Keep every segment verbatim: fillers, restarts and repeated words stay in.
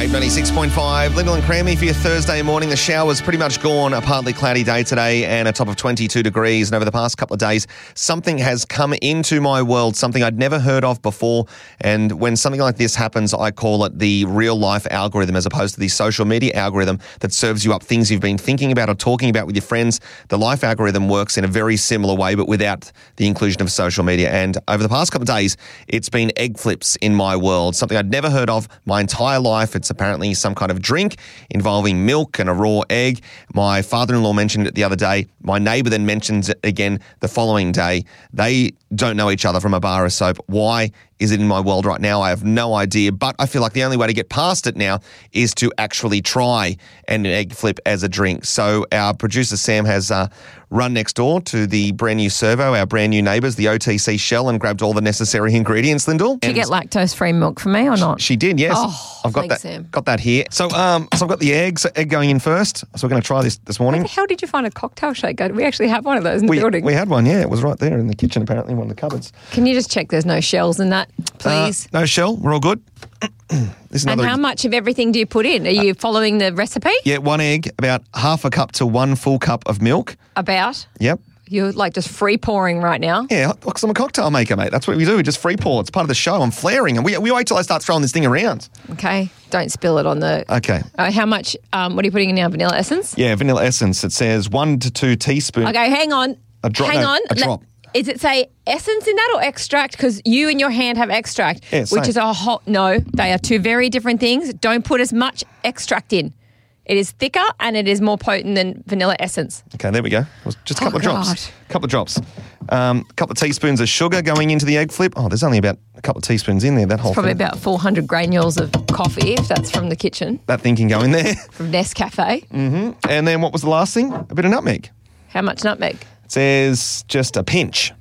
Wave ninety-six point five, Lyndall and Crammy for your Thursday morning. The shower's pretty much gone. A partly cloudy day today and a top of twenty-two degrees. And over the past couple of days, something has come into my world, something I'd never heard of before. And when something like this happens, I call it the real life algorithm as opposed to the social media algorithm that serves you up things you've been thinking about or talking about with your friends. The life algorithm works in a very similar way, but without the inclusion of social media. And over the past couple of days, it's been egg flips in my world, something I'd never heard of my entire life. It's apparently some kind of drink involving milk and a raw egg. My father-in-law mentioned it the other day. My neighbour then mentions it again the following day. They don't know each other from a bar of soap. Why is it in my world right now? I have no idea, but I feel like the only way to get past it now is to actually try an egg flip as a drink. So our producer Sam has uh, run next door to the brand new Servo, our brand new neighbours, the O T C Shell, and grabbed all the necessary ingredients, Lyndall. Did you get lactose-free milk for me or not? She did, yes. Oh, I've got thanks, that. Sam. Got that here. So, um, so I've got the eggs, egg going in first. So we're going to try this this morning. Where the hell did you find a cocktail shaker? We actually have one of those in We, the building. we had one, yeah. It was right there in the kitchen, apparently, in one of the cupboards. Can you just check there's no shells in that, please? Uh, no shell. We're all good. This is and another. how much of everything do you put in? Are you following the recipe? Yeah, one egg, about half a cup to one full cup of milk. About? Yep. You're like just free pouring right now. Yeah, because I'm a cocktail maker, mate. That's what we do. We just free pour. It's part of the show. I'm flaring. And we, we wait till I start throwing this thing around. Okay. Don't spill it on the... Okay. Uh, how much, um, what are you putting in now? Vanilla essence? Yeah, vanilla essence. It says one to two teaspoons. Okay, hang on. A drop. Hang no, on. A drop. Is it say essence in that or extract? Because you in your hand have extract, Yeah, which same. is a hot... No, they are two very different things. Don't put as much extract in. It is thicker and it is more potent than vanilla essence. Okay, there we go. It was just a Oh, couple of drops. God. A couple of drops. Um, a couple of teaspoons of sugar going into the egg flip. Oh, there's only about a couple of teaspoons in there, that whole Probably thing. about four hundred granules of coffee, if that's from the kitchen, That thing can go in there. from Nescafe. Mm. And then what was the last thing? A bit of nutmeg. How much nutmeg? It says just a pinch.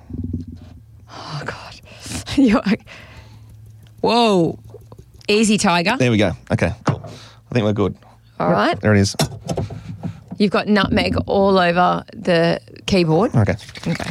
Oh, God. You're like, whoa. Easy, Tiger. There we go. Okay, cool. I think we're good. All right. There it is. You've got nutmeg all over the keyboard. Okay. Okay.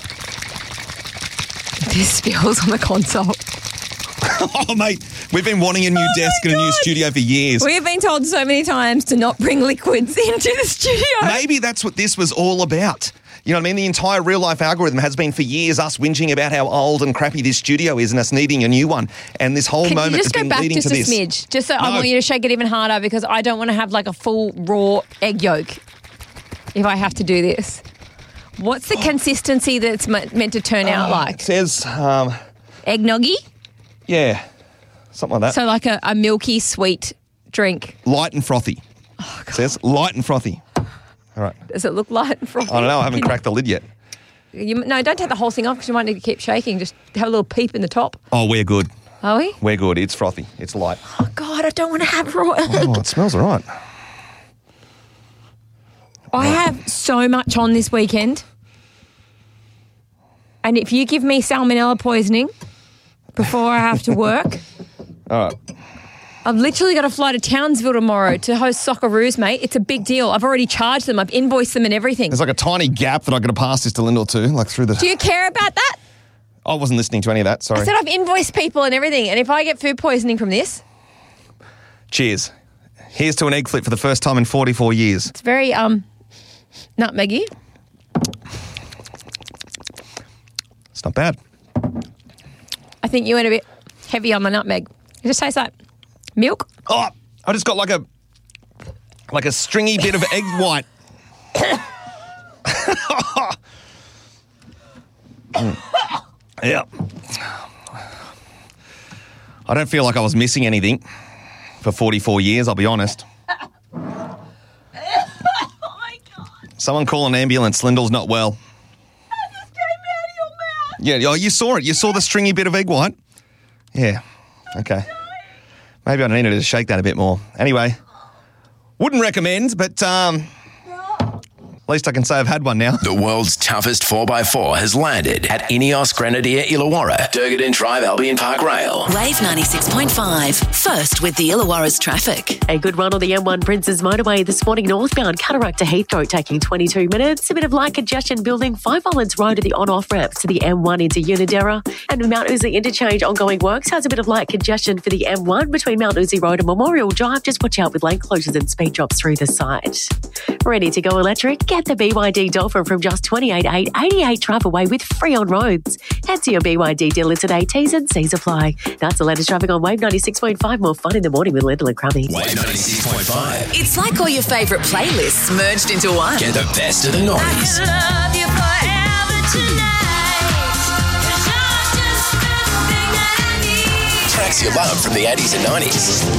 This spills on the console. Oh, mate, we've been wanting a new Oh desk my and a new God. studio for years. We have been told so many times to not bring liquids into the studio. Maybe that's what this was all about. You know what I mean? The entire real-life algorithm has been for years us whinging about how old and crappy this studio is and us needing a new one. And this whole Can moment you has just go been back leading just to a this. smidge? Just so I No. want you to shake it even harder because I don't want to have like a full raw egg yolk if I have to do this. What's the consistency that's me- meant to turn out It like? says, um, Eggnoggy? yeah, something like that. So like a, a milky, sweet drink. Light and frothy. Oh, it says light and frothy. All right. Does it look light and frothy? I don't know. I haven't cracked the lid yet. You, no, don't take the whole thing off because you might need to keep shaking. Just have a little peep in the top. Oh, we're good. Are we? We're good. It's frothy. It's light. Oh, God, I don't want to have raw egg. Oh, it smells all right. I have so much on this weekend. And if you give me salmonella poisoning before I have to work, All right. I've literally got to fly to Townsville tomorrow to host Socceroos, mate. It's a big deal. I've already charged them. I've invoiced them and everything. There's like a tiny gap that I got to pass this to Lyndall to, like through the... Do you care about that? I wasn't listening to any of that, sorry. I said I've invoiced people and everything. And if I get food poisoning from this, Cheers. Here's to an egg flip for the first time in forty-four years. it's very um nutmeggy. It's not bad. I think you went a bit heavy on the nutmeg. It just tastes like milk. Oh, I just got like a like a stringy bit of egg white. Mm. Yeah. I don't feel like I was missing anything for forty-four years, I'll be honest. Oh my God. Someone call an ambulance. Lyndall's not well. That just came out of your mouth. Yeah, oh, you saw it. You saw the stringy bit of egg white. Yeah. Okay. Maybe I needed to shake that a bit more. Anyway, wouldn't recommend, but um, At least I can say I've had one now. The world's toughest four by four has landed at Ineos Grenadier Illawarra, Durgadin Drive, Albion Park Rail. Wave ninety-six point five. First with the Illawarra's traffic. A good run on the M one Princes Motorway this morning northbound, Cataract to Heathcote taking twenty-two minutes. A bit of light congestion building Five Islands Road at the on-off ramps to the M one into Unadera. And Mount Uzi interchange ongoing works has a bit of light congestion for the M one between Mount Uzi Road and Memorial Drive. Just watch out with lane closures and speed drops through the site. Ready to go electric? Get the B Y D Dolphin from just twenty-eight eight eighty-eight drive away with free on roads. Head to your B Y D dealer today. T's and C's apply. That's the latest traffic on Wave ninety-six point five. More fun in the morning with Lyndall and Crummy. Wave ninety-six point five. It's like all your favourite playlists merged into one. Get the best of the noise. Love you forever tonight. 'Cause you're just the thing that I need. Tracks you love from the eighties and nineties.